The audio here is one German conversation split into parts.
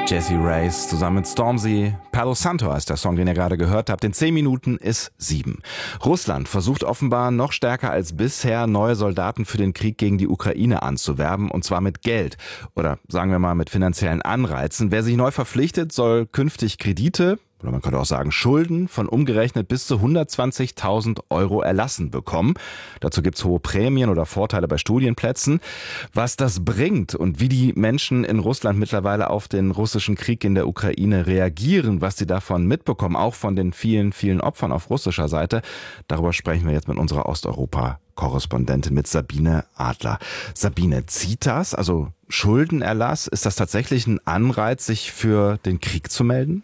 Jessie Reyes zusammen mit Stormzy. Palo Santo heißt der Song, den ihr gerade gehört habt. In 10 Minuten ist 7. Russland versucht offenbar noch stärker als bisher, neue Soldaten für den Krieg gegen die Ukraine anzuwerben. Und zwar mit Geld. Oder sagen wir mal mit finanziellen Anreizen. Wer sich neu verpflichtet, soll künftig Kredite, oder man könnte auch sagen Schulden, von umgerechnet bis zu 120.000 Euro erlassen bekommen. Dazu gibt's hohe Prämien oder Vorteile bei Studienplätzen. Was das bringt und wie die Menschen in Russland mittlerweile auf den russischen Krieg in der Ukraine reagieren, was sie davon mitbekommen, auch von den vielen, vielen Opfern auf russischer Seite, darüber sprechen wir jetzt mit unserer Osteuropa-Korrespondentin, mit Sabine Adler. Sabine, zieht das, also Schuldenerlass, ist das tatsächlich ein Anreiz, sich für den Krieg zu melden?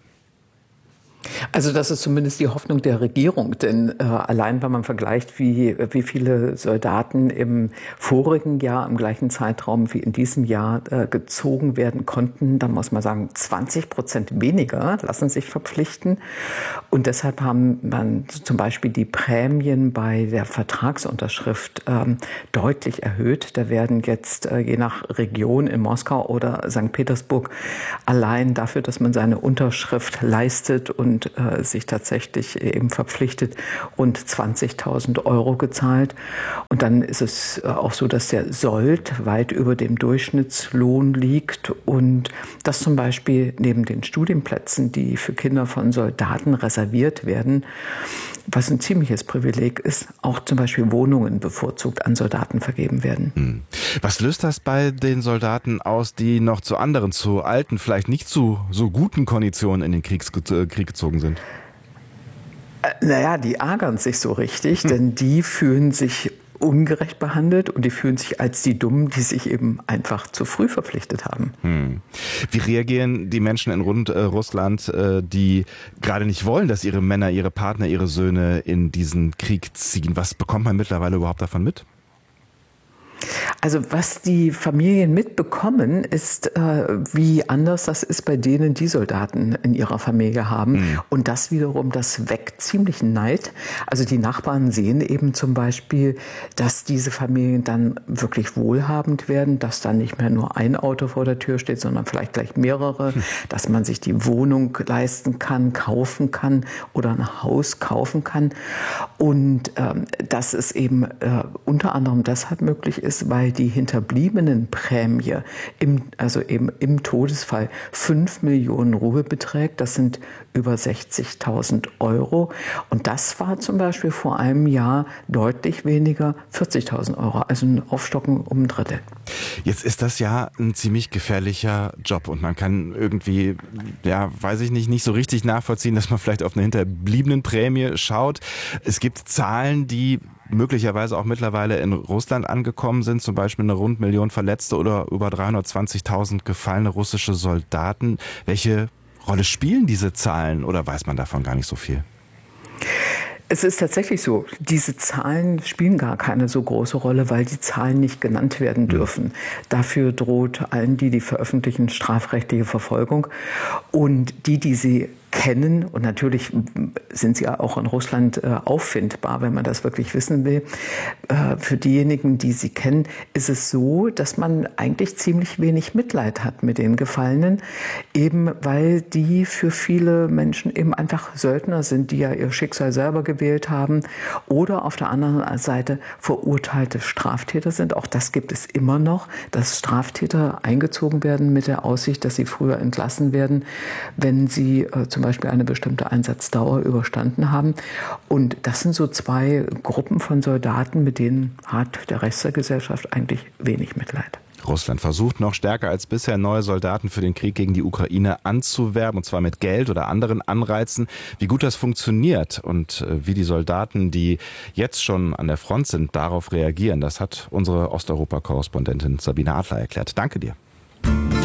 Also das ist zumindest die Hoffnung der Regierung, denn allein wenn man vergleicht, wie viele Soldaten im vorigen Jahr im gleichen Zeitraum wie in diesem Jahr gezogen werden konnten, dann muss man sagen, 20% weniger lassen sich verpflichten. Und deshalb haben man zum Beispiel die Prämien bei der Vertragsunterschrift deutlich erhöht. Da werden jetzt je nach Region in Moskau oder St. Petersburg allein dafür, dass man seine Unterschrift leistet und sich tatsächlich eben verpflichtet, rund 20.000 Euro gezahlt. Und dann ist es auch so, dass der Sold weit über dem Durchschnittslohn liegt und dass zum Beispiel neben den Studienplätzen, die für Kinder von Soldaten reserviert werden, was ein ziemliches Privileg ist, auch zum Beispiel Wohnungen bevorzugt an Soldaten vergeben werden. Was löst das bei den Soldaten aus, die noch zu anderen, zu alten, vielleicht nicht zu so guten Konditionen in den Krieg gezogen sind? Naja, die ärgern sich so richtig, denn die fühlen sich ungerecht behandelt und die fühlen sich als die Dummen, die sich eben einfach zu früh verpflichtet haben. Wie reagieren die Menschen in Russland, die gerade nicht wollen, dass ihre Männer, ihre Partner, ihre Söhne in diesen Krieg ziehen? Was bekommt man mittlerweile überhaupt davon mit? Also was die Familien mitbekommen, ist, wie anders das ist bei denen, die Soldaten in ihrer Familie haben. Und das wiederum, das weckt ziemlichen Neid. Also die Nachbarn sehen eben zum Beispiel, dass diese Familien dann wirklich wohlhabend werden, dass dann nicht mehr nur ein Auto vor der Tür steht, sondern vielleicht gleich mehrere, dass man sich die Wohnung leisten kann, kaufen kann oder ein Haus kaufen kann. Und dass es eben unter anderem deshalb möglich ist, weil die Hinterbliebenenprämie im Todesfall 5 Millionen Rubel beträgt. Das sind über 60.000 Euro. Und das war zum Beispiel vor einem Jahr deutlich weniger, 40.000 Euro. Also ein Aufstocken um ein Drittel. Jetzt ist das ja ein ziemlich gefährlicher Job und man kann irgendwie, weiß ich nicht so richtig nachvollziehen, dass man vielleicht auf eine Hinterbliebenenprämie schaut. Es gibt Zahlen, die möglicherweise auch mittlerweile in Russland angekommen sind, zum Beispiel eine rund Million Verletzte oder über 320.000 gefallene russische Soldaten. Welche Rolle spielen diese Zahlen oder weiß man davon gar nicht so viel? Es ist tatsächlich so, diese Zahlen spielen gar keine so große Rolle, weil die Zahlen nicht genannt werden dürfen. Dafür droht allen, die veröffentlichen, strafrechtliche Verfolgung. Und die sie kennen, und natürlich sind sie ja auch in Russland auffindbar, wenn man das wirklich wissen will. Für diejenigen, die sie kennen, ist es so, dass man eigentlich ziemlich wenig Mitleid hat mit den Gefallenen, eben weil die für viele Menschen eben einfach Söldner sind, die ja ihr Schicksal selber gewählt haben oder auf der anderen Seite verurteilte Straftäter sind. Auch das gibt es immer noch, dass Straftäter eingezogen werden mit der Aussicht, dass sie früher entlassen werden, wenn sie zum Beispiel eine bestimmte Einsatzdauer überstanden haben. Und das sind so zwei Gruppen von Soldaten, mit denen hat der Rest der Gesellschaft eigentlich wenig Mitleid. Russland versucht noch stärker als bisher neue Soldaten für den Krieg gegen die Ukraine anzuwerben, und zwar mit Geld oder anderen Anreizen. Wie gut das funktioniert und wie die Soldaten, die jetzt schon an der Front sind, darauf reagieren, das hat unsere Osteuropa-Korrespondentin Sabine Adler erklärt. Danke dir.